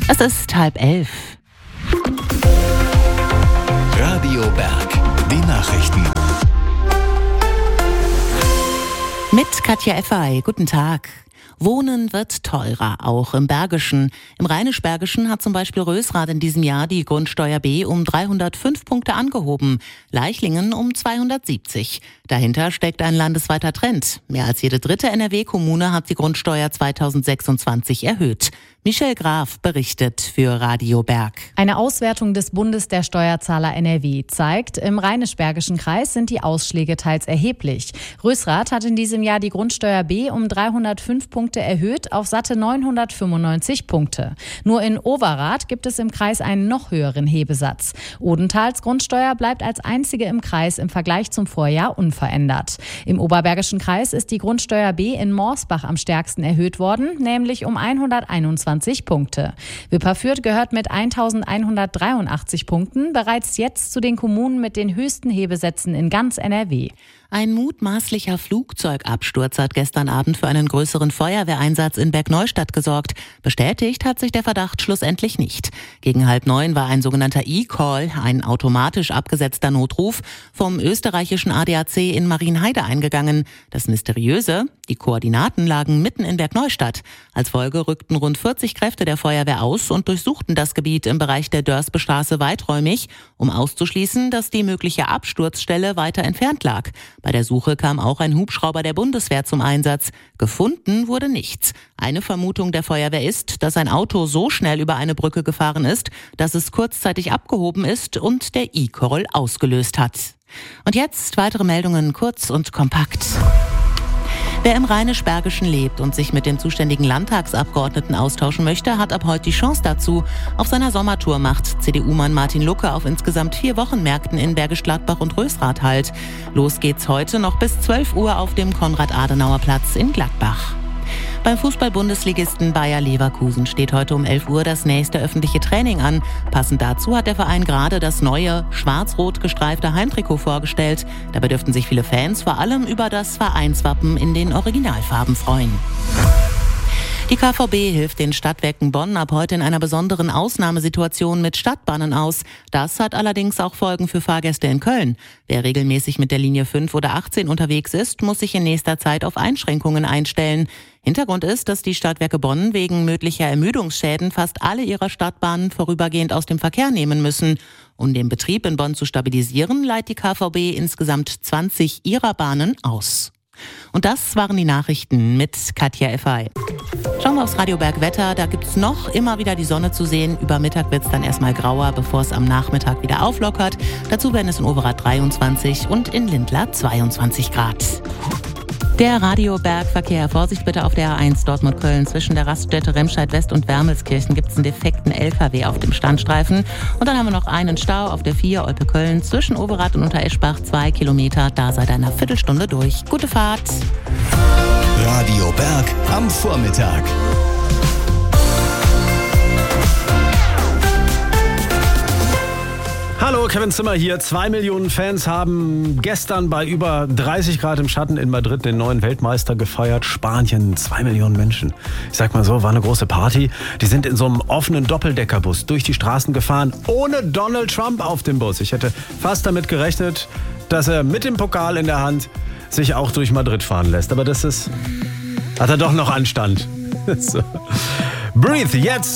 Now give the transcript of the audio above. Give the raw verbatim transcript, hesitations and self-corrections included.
Es ist halb elf. Radio Berg, die Nachrichten. Mit Katja Effay, guten Tag. Wohnen wird teurer, auch im Bergischen. Im Rheinisch-Bergischen hat zum Beispiel Rösrath in diesem Jahr die Grundsteuer B um dreihundertfünf Punkte angehoben, Leichlingen um zweihundertsiebzig. Dahinter steckt ein landesweiter Trend. Mehr als jede dritte N R W-Kommune hat die Grundsteuer zweitausendsechsundzwanzig erhöht. Michelle Graf berichtet für Radio Berg. Eine Auswertung des Bundes der Steuerzahler N R W zeigt, im Rheinisch-Bergischen Kreis sind die Ausschläge teils erheblich. Rösrath hat in diesem Jahr die Grundsteuer B um dreihundertfünf Punkte erhöht auf satte neunhundertfünfundneunzig Punkte. Nur in Overath gibt es im Kreis einen noch höheren Hebesatz. Odentals Grundsteuer bleibt als einzige im Kreis im Vergleich zum Vorjahr unverändert. Im Oberbergischen Kreis ist die Grundsteuer B in Morsbach am stärksten erhöht worden, nämlich um hunderteinundzwanzig Punkte. Wipperfürth gehört mit eintausendeinhundertdreiundachtzig Punkten bereits jetzt zu den Kommunen mit den höchsten Hebesätzen in ganz N R W. Ein mutmaßlicher Flugzeugabsturz hat gestern Abend für einen größeren Feuerwehreinsatz in Bergneustadt gesorgt. Bestätigt hat sich der Verdacht schlussendlich nicht. Gegen halb neun war ein sogenannter E-Call, ein automatisch abgesetzter Notruf, vom österreichischen A D A C in Marienheide eingegangen. Das Mysteriöse: die Koordinaten lagen mitten in Bergneustadt. Als Folge rückten rund vierzig Kräfte der Feuerwehr aus und durchsuchten das Gebiet im Bereich der Dörsbestraße weiträumig, um auszuschließen, dass die mögliche Absturzstelle weiter entfernt lag. Bei der Suche kam auch ein Hubschrauber der Bundeswehr zum Einsatz. Gefunden wurde nichts. Eine Vermutung der Feuerwehr ist, dass ein Auto so schnell über eine Brücke gefahren ist, dass es kurzzeitig abgehoben ist und der E-Call ausgelöst hat. Und jetzt weitere Meldungen kurz und kompakt. Wer im Rheinisch-Bergischen lebt und sich mit dem zuständigen Landtagsabgeordneten austauschen möchte, hat ab heute die Chance dazu. Auf seiner Sommertour macht C D U-Mann Martin Lucke auf insgesamt vier Wochenmärkten in Bergisch Gladbach und Rösrath Halt. Los geht's heute noch bis zwölf Uhr auf dem Konrad-Adenauer-Platz in Gladbach. Beim Fußball-Bundesligisten Bayer Leverkusen steht heute um elf Uhr das nächste öffentliche Training an. Passend dazu hat der Verein gerade das neue, schwarz-rot gestreifte Heimtrikot vorgestellt. Dabei dürften sich viele Fans vor allem über das Vereinswappen in den Originalfarben freuen. Die K V B hilft den Stadtwerken Bonn ab heute in einer besonderen Ausnahmesituation mit Stadtbahnen aus. Das hat allerdings auch Folgen für Fahrgäste in Köln. Wer regelmäßig mit der Linie fünf oder achtzehn unterwegs ist, muss sich in nächster Zeit auf Einschränkungen einstellen. Hintergrund ist, dass die Stadtwerke Bonn wegen möglicher Ermüdungsschäden fast alle ihrer Stadtbahnen vorübergehend aus dem Verkehr nehmen müssen. Um den Betrieb in Bonn zu stabilisieren, leiht die K V B insgesamt zwanzig ihrer Bahnen aus. Und das waren die Nachrichten mit Katja Effay. Schauen wir aufs Radio Berg Wetter. Da gibt's noch immer wieder die Sonne zu sehen. Über Mittag wird's dann erstmal grauer, bevor es am Nachmittag wieder auflockert. Dazu werden es in Overath dreiundzwanzig und in Lindlar zweiundzwanzig Grad. Der Radio Berg Verkehr. Vorsicht bitte auf der A eins Dortmund-Köln. Zwischen der Raststätte Remscheid West und Wermelskirchen gibt es einen defekten L K W auf dem Standstreifen. Und dann haben wir noch einen Stau auf der vier Olpe-Köln zwischen Overath und Untereschbach. Zwei Kilometer, da seit einer Viertelstunde durch. Gute Fahrt. Radio Berg am Vormittag. Hallo, Kevin Zimmer hier. Zwei Millionen Fans haben gestern bei über dreißig Grad im Schatten in Madrid den neuen Weltmeister gefeiert. Spanien, zwei Millionen Menschen. Ich sag mal so, war eine große Party. Die sind in so einem offenen Doppeldeckerbus durch die Straßen gefahren, ohne Donald Trump auf dem Bus. Ich hätte fast damit gerechnet, dass er mit dem Pokal in der Hand sich auch durch Madrid fahren lässt. Aber das ist, hat er doch noch Anstand. So. Breathe, jetzt!